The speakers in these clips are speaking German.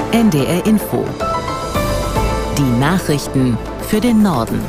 NDR Info. Die Nachrichten für den Norden.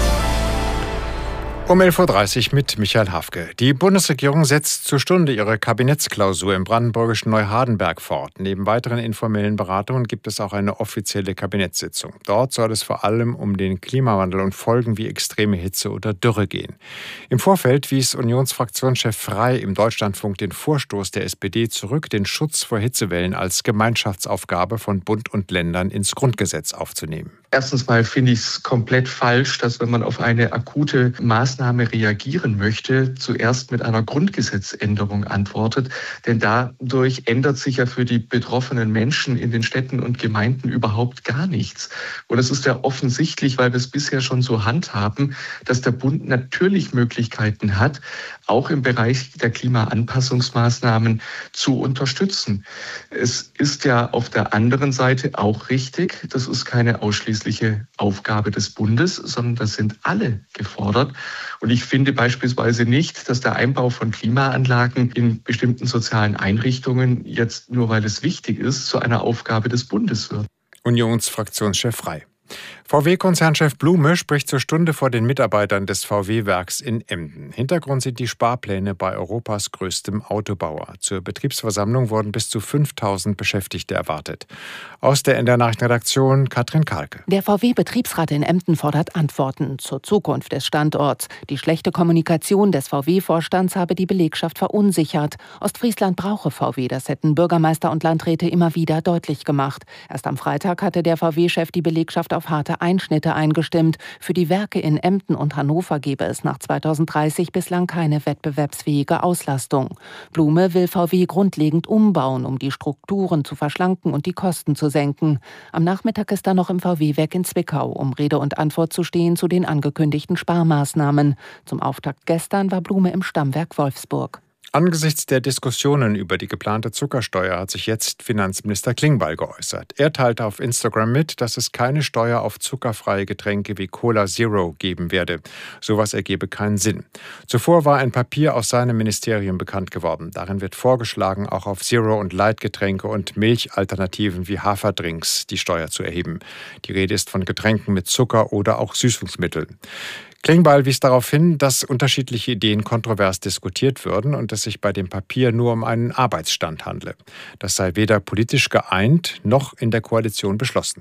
Um 11.30 Uhr mit Michael Hafke. Die Bundesregierung setzt zur Stunde ihre Kabinettsklausur im brandenburgischen Neuhardenberg fort. Neben weiteren informellen Beratungen gibt es auch eine offizielle Kabinettssitzung. Dort soll es vor allem um den Klimawandel und Folgen wie extreme Hitze oder Dürre gehen. Im Vorfeld wies Unionsfraktionschef Frey im Deutschlandfunk den Vorstoß der SPD zurück, den Schutz vor Hitzewellen als Gemeinschaftsaufgabe von Bund und Ländern ins Grundgesetz aufzunehmen. Erstens mal finde ich es komplett falsch, dass wenn man auf eine akute Maßnahme reagieren möchte, zuerst mit einer Grundgesetzänderung antwortet. Denn dadurch ändert sich ja für die betroffenen Menschen in den Städten und Gemeinden überhaupt gar nichts. Und es ist ja offensichtlich, weil wir es bisher schon so handhaben, dass der Bund natürlich Möglichkeiten hat, auch im Bereich der Klimaanpassungsmaßnahmen zu unterstützen. Es ist ja auf der anderen Seite auch richtig, das ist keine ausschließliche Aufgabe des Bundes, sondern das sind alle gefordert. Und ich finde beispielsweise nicht, dass der Einbau von Klimaanlagen in bestimmten sozialen Einrichtungen jetzt, nur weil es wichtig ist, zu einer Aufgabe des Bundes wird. Unionsfraktionschef Frey. VW-Konzernchef Blume spricht zur Stunde vor den Mitarbeitern des VW-Werks in Emden. Hintergrund sind die Sparpläne bei Europas größtem Autobauer. Zur Betriebsversammlung wurden bis zu 5.000 Beschäftigte erwartet. Aus der NDR Nachrichtenredaktion Katrin Kalke. Der VW-Betriebsrat in Emden fordert Antworten zur Zukunft des Standorts. Die schlechte Kommunikation des VW-Vorstands habe die Belegschaft verunsichert. Ostfriesland brauche VW, das hätten Bürgermeister und Landräte immer wieder deutlich gemacht. Erst am Freitag hatte der VW-Chef die Belegschaft auf harte Einschnitte eingestimmt. Für die Werke in Emden und Hannover gebe es nach 2030 bislang keine wettbewerbsfähige Auslastung. Blume will VW grundlegend umbauen, um die Strukturen zu verschlanken und die Kosten zu senken. Am Nachmittag ist er noch im VW-Werk in Zwickau, um Rede und Antwort zu stehen zu den angekündigten Sparmaßnahmen. Zum Auftakt gestern war Blume im Stammwerk Wolfsburg. Angesichts der Diskussionen über die geplante Zuckersteuer hat sich jetzt Finanzminister Klingbeil geäußert. Er teilte auf Instagram mit, dass es keine Steuer auf zuckerfreie Getränke wie Cola Zero geben werde. Sowas ergebe keinen Sinn. Zuvor war ein Papier aus seinem Ministerium bekannt geworden. Darin wird vorgeschlagen, auch auf Zero- und Light-Getränke und Milchalternativen wie Haferdrinks die Steuer zu erheben. Die Rede ist von Getränken mit Zucker oder auch Süßungsmitteln. Klingbeil wies darauf hin, dass unterschiedliche Ideen kontrovers diskutiert würden und es sich bei dem Papier nur um einen Arbeitsstand handle. Das sei weder politisch geeint noch in der Koalition beschlossen.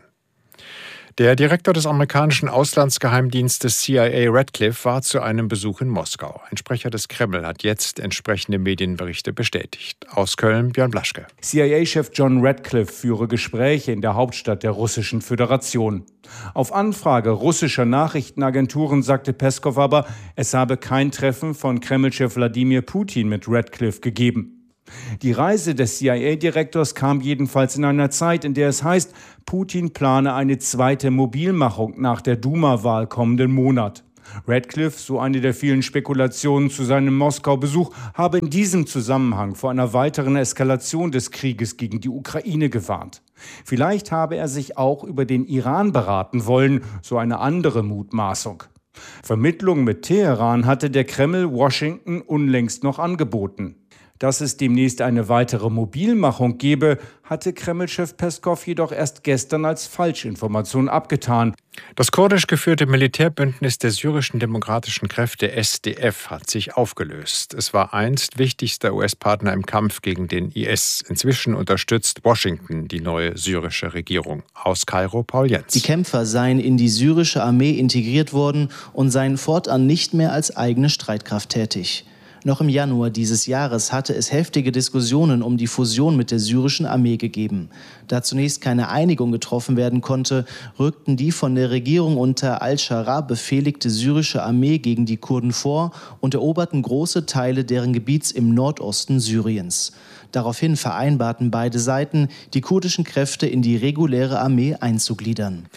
Der Direktor des amerikanischen Auslandsgeheimdienstes CIA Radcliffe war zu einem Besuch in Moskau. Ein Sprecher des Kreml hat jetzt entsprechende Medienberichte bestätigt. Aus Köln Björn Blaschke. CIA-Chef John Radcliffe führe Gespräche in der Hauptstadt der Russischen Föderation. Auf Anfrage russischer Nachrichtenagenturen sagte Peskow aber, es habe kein Treffen von Kreml-Chef Wladimir Putin mit Radcliffe gegeben. Die Reise des CIA-Direktors kam jedenfalls in einer Zeit, in der es heißt, Putin plane eine zweite Mobilmachung nach der Duma-Wahl kommenden Monat. Radcliffe, so eine der vielen Spekulationen zu seinem Moskau-Besuch, habe in diesem Zusammenhang vor einer weiteren Eskalation des Krieges gegen die Ukraine gewarnt. Vielleicht habe er sich auch über den Iran beraten wollen, so eine andere Mutmaßung. Vermittlung mit Teheran hatte der Kreml Washington unlängst noch angeboten. Dass es demnächst eine weitere Mobilmachung gebe, hatte Kreml-Chef Peskow jedoch erst gestern als Falschinformation abgetan. Das kurdisch geführte Militärbündnis der syrischen demokratischen Kräfte SDF hat sich aufgelöst. Es war einst wichtigster US-Partner im Kampf gegen den IS. Inzwischen unterstützt Washington die neue syrische Regierung. Aus Kairo Paul Jens. Die Kämpfer seien in die syrische Armee integriert worden und seien fortan nicht mehr als eigene Streitkraft tätig. Noch im Januar dieses Jahres hatte es heftige Diskussionen um die Fusion mit der syrischen Armee gegeben. Da zunächst keine Einigung getroffen werden konnte, rückten die von der Regierung unter al-Schara befehligte syrische Armee gegen die Kurden vor und eroberten große Teile deren Gebiets im Nordosten Syriens. Daraufhin vereinbarten beide Seiten, die kurdischen Kräfte in die reguläre Armee einzugliedern.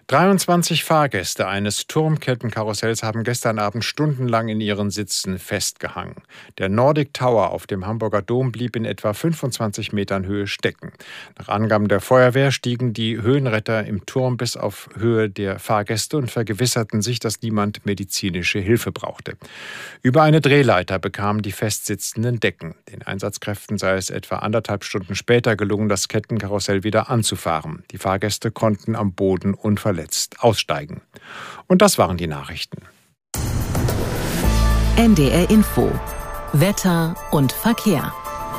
23 Fahrgäste eines Turmkettenkarussells haben gestern Abend stundenlang in ihren Sitzen festgehangen. Der Nordic Tower auf dem Hamburger Dom blieb in etwa 25 Metern Höhe stecken. Nach Angaben der Feuerwehr stiegen die Höhenretter im Turm bis auf Höhe der Fahrgäste und vergewisserten sich, dass niemand medizinische Hilfe brauchte. Über eine Drehleiter bekamen die festsitzenden Decken. Den Einsatzkräften sei es etwa 1,5 Stunden später gelungen, das Kettenkarussell wieder anzufahren. Die Fahrgäste konnten am Boden unverletzt aussteigen. Und das waren die Nachrichten. NDR Info. Wetter und Verkehr.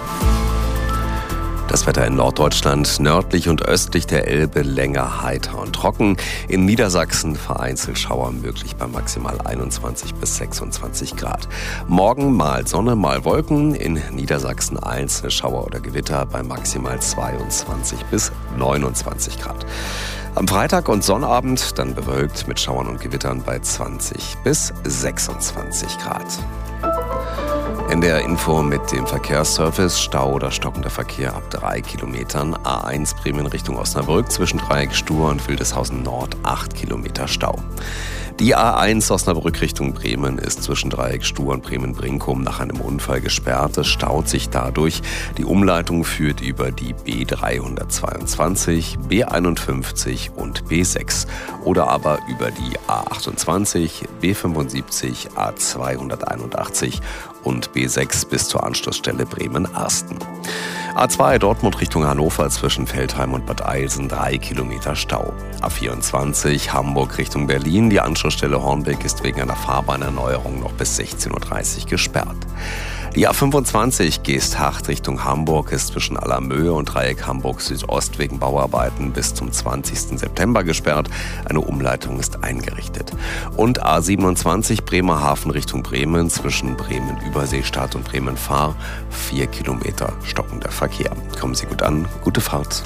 Das Wetter in Norddeutschland, nördlich und östlich der Elbe länger heiter und trocken. In Niedersachsen vereinzelt Schauer möglich bei maximal 21 bis 26 Grad. Morgen mal Sonne, mal Wolken. In Niedersachsen einzelne Schauer oder Gewitter bei maximal 22 bis 29 Grad. Am Freitag und Sonnabend dann bewölkt mit Schauern und Gewittern bei 20 bis 26 Grad. NDR Info mit dem Verkehrsservice. Stau oder stockender Verkehr ab 3 Kilometern. A1 Bremen Richtung Osnabrück zwischen Dreieck Stur und Wildeshausen Nord 8 Kilometer Stau. Die A1 Osnabrück Richtung Bremen ist zwischen Dreieck Stur und Bremen-Brinkum nach einem Unfall gesperrt. Es staut sich dadurch. Die Umleitung führt über die B322, B51 und B6 oder aber über die A28, B75, A281 und B6 bis zur Anschlussstelle Bremen-Arsten. A2 Dortmund Richtung Hannover zwischen Veltheim und Bad Eilsen 3 Kilometer Stau. A24 Hamburg Richtung Berlin. Die Anschlussstelle Hornbeck ist wegen einer Fahrbahnerneuerung noch bis 16.30 Uhr gesperrt. Die A25 Geesthacht Richtung Hamburg ist zwischen Allermöhe und Dreieck Hamburg Südost wegen Bauarbeiten bis zum 20. September gesperrt. Eine Umleitung ist eingerichtet. Und A27 Bremerhaven Richtung Bremen zwischen Bremen-Überseestadt und Bremen-Fahr 4 Kilometer stockender Verkehr. Kommen Sie gut an, gute Fahrt.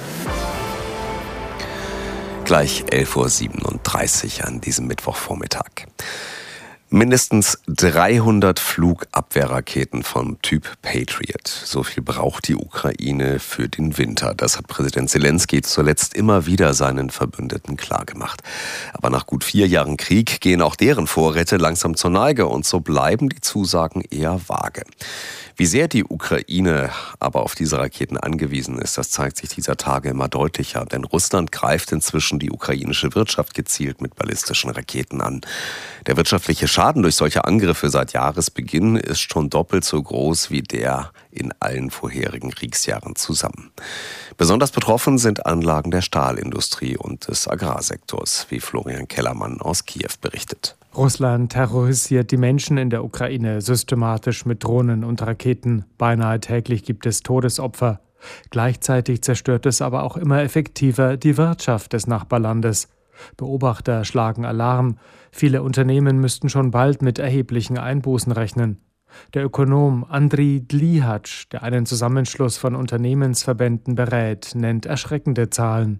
Gleich 11.37 Uhr an diesem Mittwochvormittag. Mindestens 300 Flugabwehrraketen vom Typ Patriot. So viel braucht die Ukraine für den Winter. Das hat Präsident Zelensky zuletzt immer wieder seinen Verbündeten klargemacht. Aber nach gut 4 Jahren Krieg gehen auch deren Vorräte langsam zur Neige und so bleiben die Zusagen eher vage. Wie sehr die Ukraine aber auf diese Raketen angewiesen ist, das zeigt sich dieser Tage immer deutlicher. Denn Russland greift inzwischen die ukrainische Wirtschaft gezielt mit ballistischen Raketen an. Der wirtschaftliche Schaden durch solche Angriffe seit Jahresbeginn ist schon doppelt so groß wie der in allen vorherigen Kriegsjahren zusammen. Besonders betroffen sind Anlagen der Stahlindustrie und des Agrarsektors, wie Florian Kellermann aus Kiew berichtet. Russland terrorisiert die Menschen in der Ukraine systematisch mit Drohnen und Raketen. Beinahe täglich gibt es Todesopfer. Gleichzeitig zerstört es aber auch immer effektiver die Wirtschaft des Nachbarlandes. Beobachter schlagen Alarm. Viele Unternehmen müssten schon bald mit erheblichen Einbußen rechnen. Der Ökonom Andriy Dlihatsch, der einen Zusammenschluss von Unternehmensverbänden berät, nennt erschreckende Zahlen.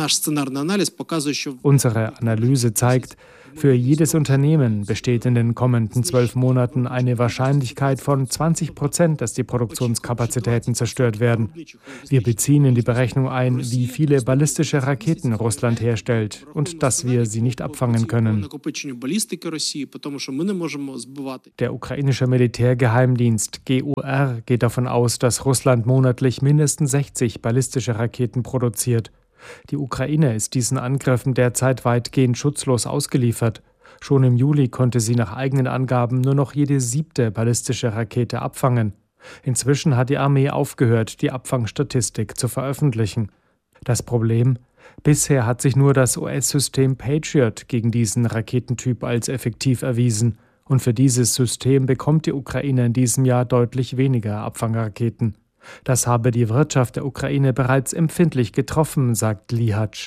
Unsere Analyse zeigt, für jedes Unternehmen besteht in den kommenden 12 Monaten eine Wahrscheinlichkeit von 20%, dass die Produktionskapazitäten zerstört werden. Wir beziehen in die Berechnung ein, wie viele ballistische Raketen Russland herstellt und dass wir sie nicht abfangen können. Der ukrainische Militärgeheimdienst GUR geht davon aus, dass Russland monatlich mindestens 60 ballistische Raketen produziert. Die Ukraine ist diesen Angriffen derzeit weitgehend schutzlos ausgeliefert. Schon im Juli konnte sie nach eigenen Angaben nur noch jede 7. ballistische Rakete abfangen. Inzwischen hat die Armee aufgehört, die Abfangstatistik zu veröffentlichen. Das Problem? Bisher hat sich nur das US-System Patriot gegen diesen Raketentyp als effektiv erwiesen. Und für dieses System bekommt die Ukraine in diesem Jahr deutlich weniger Abfangraketen. Das habe die Wirtschaft der Ukraine bereits empfindlich getroffen, sagt Dlihatsch.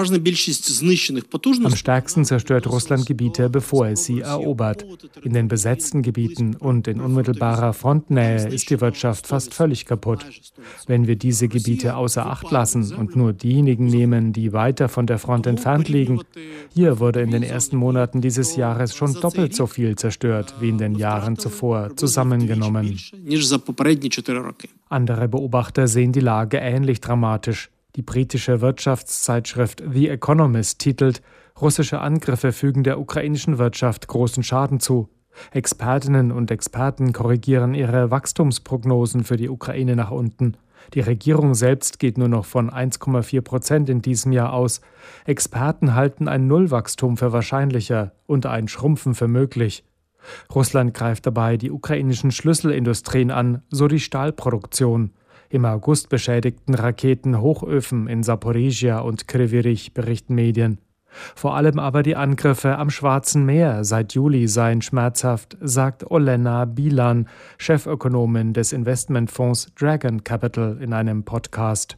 Am stärksten zerstört Russland Gebiete, bevor es sie erobert. In den besetzten Gebieten und in unmittelbarer Frontnähe ist die Wirtschaft fast völlig kaputt. Wenn wir diese Gebiete außer Acht lassen und nur diejenigen nehmen, die weiter von der Front entfernt liegen, hier wurde in den ersten Monaten dieses Jahres schon doppelt so viel zerstört wie in den Jahren zuvor zusammengenommen. Andere Beobachter sehen die Lage ähnlich dramatisch. Die britische Wirtschaftszeitschrift The Economist titelt: Russische Angriffe fügen der ukrainischen Wirtschaft großen Schaden zu. Expertinnen und Experten korrigieren ihre Wachstumsprognosen für die Ukraine nach unten. Die Regierung selbst geht nur noch von 1,4% in diesem Jahr aus. Experten halten ein Nullwachstum für wahrscheinlicher und ein Schrumpfen für möglich. Russland greift dabei die ukrainischen Schlüsselindustrien an, so die Stahlproduktion. Im August beschädigten Raketen Hochöfen in Saporizhia und Kryvyi Rih, berichten Medien. Vor allem aber die Angriffe am Schwarzen Meer seit Juli seien schmerzhaft, sagt Olena Bilan, Chefökonomin des Investmentfonds Dragon Capital, in einem Podcast.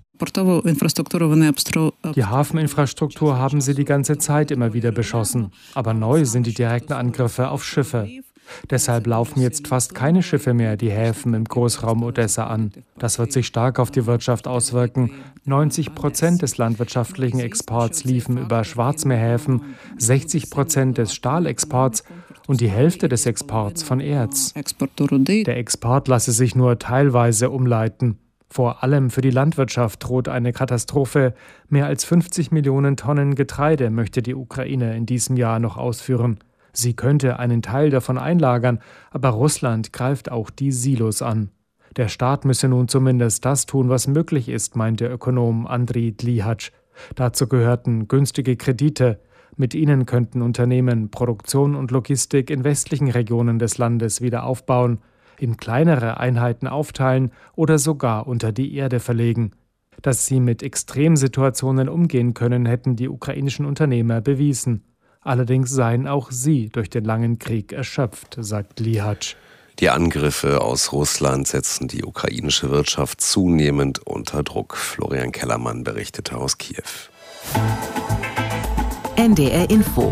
Die Hafeninfrastruktur haben sie die ganze Zeit immer wieder beschossen, aber neu sind die direkten Angriffe auf Schiffe. Deshalb laufen jetzt fast keine Schiffe mehr die Häfen im Großraum Odessa an. Das wird sich stark auf die Wirtschaft auswirken. 90% des landwirtschaftlichen Exports liefen über Schwarzmeerhäfen, 60% des Stahlexports und die Hälfte des Exports von Erz. Der Export lasse sich nur teilweise umleiten. Vor allem für die Landwirtschaft droht eine Katastrophe. Mehr als 50 Millionen Tonnen Getreide möchte die Ukraine in diesem Jahr noch ausführen. Sie könnte einen Teil davon einlagern, aber Russland greift auch die Silos an. Der Staat müsse nun zumindest das tun, was möglich ist, meint der Ökonom Andriy Dlihac. Dazu gehörten günstige Kredite. Mit ihnen könnten Unternehmen Produktion und Logistik in westlichen Regionen des Landes wieder aufbauen, in kleinere Einheiten aufteilen oder sogar unter die Erde verlegen. Dass sie mit Extremsituationen umgehen können, hätten die ukrainischen Unternehmer bewiesen. Allerdings seien auch sie durch den langen Krieg erschöpft, sagt Dlihac. Die Angriffe aus Russland setzen die ukrainische Wirtschaft zunehmend unter Druck. Florian Kellermann berichtete aus Kiew. NDR Info.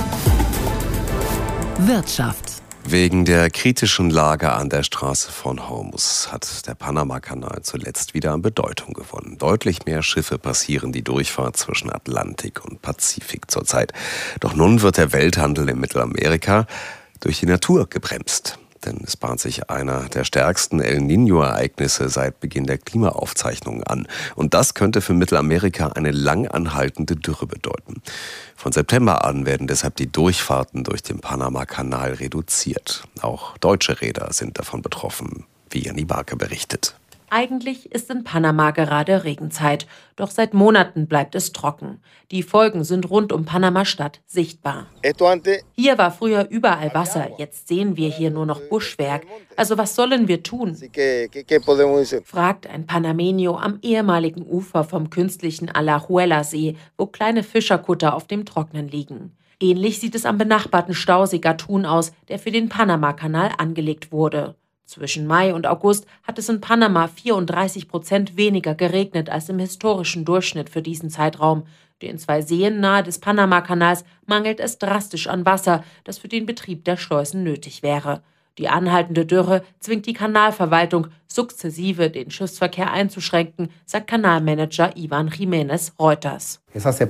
Wirtschaft. Wegen der kritischen Lage an der Straße von Hormuz hat der Panama-Kanal zuletzt wieder an Bedeutung gewonnen. Deutlich mehr Schiffe passieren die Durchfahrt zwischen Atlantik und Pazifik zurzeit. Doch nun wird der Welthandel in Mittelamerika durch die Natur gebremst. Denn es bahnt sich einer der stärksten El Niño-Ereignisse seit Beginn der Klimaaufzeichnungen an. Und das könnte für Mittelamerika eine lang anhaltende Dürre bedeuten. Von September an werden deshalb die Durchfahrten durch den Panama-Kanal reduziert. Auch deutsche Reeder sind davon betroffen, wie Janni Barke berichtet. Eigentlich ist in Panama gerade Regenzeit, doch seit Monaten bleibt es trocken. Die Folgen sind rund um Panama-Stadt sichtbar. Hier war früher überall Wasser, jetzt sehen wir hier nur noch Buschwerk. Also was sollen wir tun? Fragt ein Panameño am ehemaligen Ufer vom künstlichen Alajuela-See, wo kleine Fischerkutter auf dem Trocknen liegen. Ähnlich sieht es am benachbarten Stausee Gatun aus, der für den Panama-Kanal angelegt wurde. Zwischen Mai und August hat es in Panama 34% weniger geregnet als im historischen Durchschnitt für diesen Zeitraum. Den 2 Seen nahe des Panama-Kanals mangelt es drastisch an Wasser, das für den Betrieb der Schleusen nötig wäre. Die anhaltende Dürre zwingt die Kanalverwaltung, sukzessive den Schiffsverkehr einzuschränken, sagt Kanalmanager Ivan Jiménez Reuters.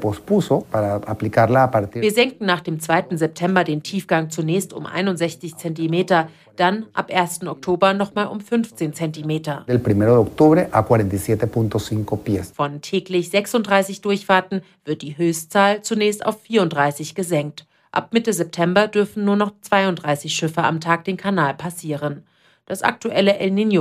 Wir senken nach dem 2. September den Tiefgang zunächst um 61 cm, dann ab 1. Oktober nochmal um 15 cm. Von täglich 36 Durchfahrten wird die Höchstzahl zunächst auf 34 gesenkt. Ab Mitte September dürfen nur noch 32 Schiffe am Tag den Kanal passieren. Das aktuelle El Niño